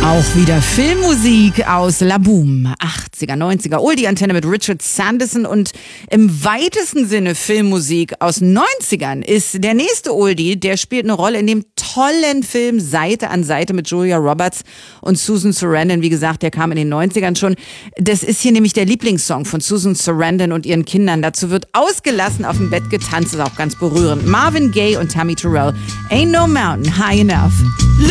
Auch wieder Filmmusik aus La Boom, 80er, 90er, Oldie-Antenne mit Richard Sanderson und im weitesten Sinne Filmmusik aus 90ern ist der nächste Oldie, der spielt eine Rolle in dem tollen Film Seite an Seite mit Julia Roberts und Susan Sarandon. Wie gesagt, der kam in den 90ern schon. Das ist hier nämlich der Lieblingssong von Susan Sarandon und ihren Kindern. Dazu wird ausgelassen auf dem Bett getanzt, ist auch ganz berührend. Marvin Gaye und Tammy Terrell, Ain't No Mountain High Enough.